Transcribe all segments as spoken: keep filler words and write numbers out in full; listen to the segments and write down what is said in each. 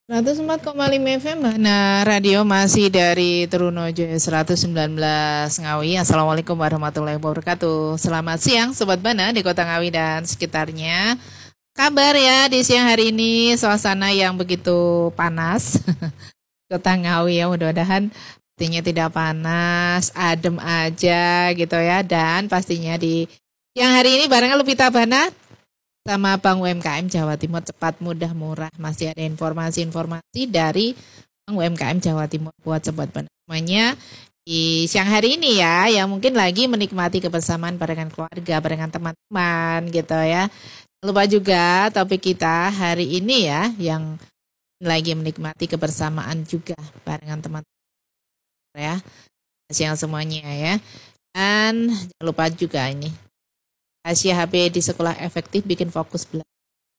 seratus empat koma lima F M, nah radio masih dari Trunojoyo seratus sembilan belas Ngawi. Assalamualaikum warahmatullahi wabarakatuh. Selamat siang Sobat Bana di Kota Ngawi dan sekitarnya. Kabar ya di siang hari ini, suasana yang begitu panas. Kota Ngawi ya, mudah-mudahan pastinya tidak panas, adem aja gitu ya. Dan pastinya di siang hari ini barengan Lupita Bana sama Bank U M K M Jawa Timur, cepat, mudah, murah. Masih ada informasi-informasi dari Bank U M K M Jawa Timur buat Sobat Bana semuanya di siang hari ini ya, yang mungkin lagi menikmati kebersamaan barengan keluarga, barengan teman-teman gitu ya. Jangan lupa juga topik kita hari ini ya, yang lagi menikmati kebersamaan juga barengan teman-teman ya. Siang semuanya ya. Dan jangan lupa juga ini, rahasia H P di sekolah efektif bikin fokus belajar.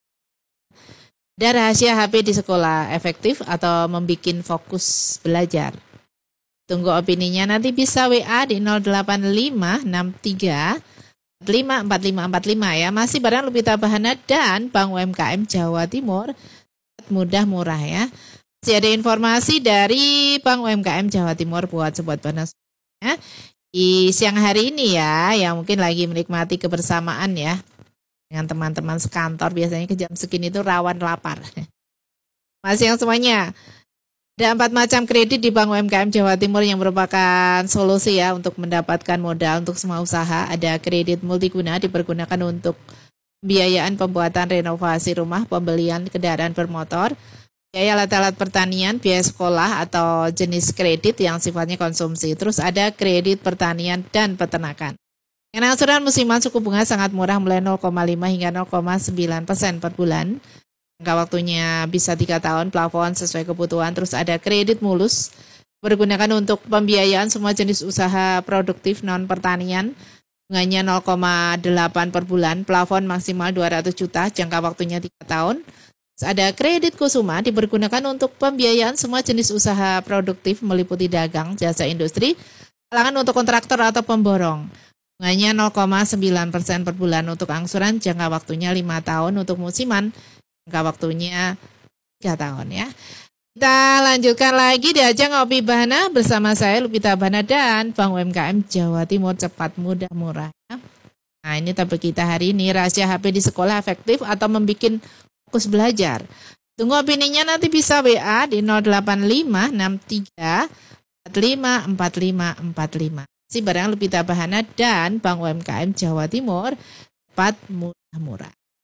Ada rahasia H P di sekolah efektif atau membikin fokus belajar? Tunggu opininya, nanti bisa W A di nol delapan lima enam tiga empat lima empat lima empat lima ya. Masih bareng Lupita Bahana dan Bank U M K M Jawa Timur, mudah murah ya. Masih ada informasi dari Bank U M K M Jawa Timur buat Sobat Bana ya. Di siang hari ini ya, yang mungkin lagi menikmati kebersamaan ya dengan teman-teman sekantor, biasanya ke jam segini itu rawan lapar. Masih yang semuanya, ada empat macam kredit di Bank U M K M Jawa Timur yang merupakan solusi ya untuk mendapatkan modal untuk semua usaha. Ada kredit multiguna dipergunakan untuk pembiayaan pembuatan renovasi rumah, pembelian kendaraan bermotor, biaya alat-alat pertanian, biaya sekolah atau jenis kredit yang sifatnya konsumsi. Terus ada kredit pertanian dan peternakan. Yang angsuran musiman suku bunga sangat murah, mulai nol koma lima hingga nol koma sembilan persen per bulan. Jangka waktunya bisa tiga tahun, plafon sesuai kebutuhan. Terus ada kredit mulus, bergunakan untuk pembiayaan semua jenis usaha produktif non pertanian. Bunganya nol koma delapan per bulan, plafon maksimal dua ratus juta, jangka waktunya tiga tahun. Ada kredit kusuma dipergunakan untuk pembiayaan semua jenis usaha produktif meliputi dagang, jasa industri, kalangan untuk kontraktor atau pemborong. Bunganya nol koma sembilan persen per bulan untuk angsuran, jangka waktunya lima tahun, untuk musiman jangka waktunya tiga tahun ya. Kita lanjutkan lagi di ajang Ngopi Bana bersama saya Lupita Bana dan Bank U M K M Jawa Timur, cepat, mudah, murah ya. Nah, ini topik kita hari ini, rahasia H P di sekolah efektif atau membuat fokus belajar. Tunggu opininya, nanti bisa W A di nol delapan lima enam tiga empat lima empat lima empat lima. Si barang Lupita Bahana dan Bank U M K M Jawa Timur, cepat, mudah, murah.